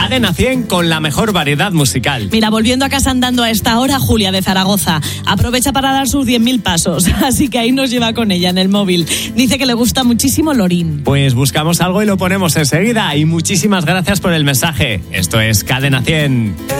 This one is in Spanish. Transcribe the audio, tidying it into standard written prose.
Cadena 100 con la mejor variedad musical. Mira, volviendo a casa andando a esta hora, Julia de Zaragoza aprovecha para dar sus 10.000 pasos, así que ahí nos lleva con ella en el móvil. Dice que le gusta muchísimo Lorín. Pues buscamos algo y lo ponemos enseguida. Y muchísimas gracias por el mensaje. Esto es Cadena 100.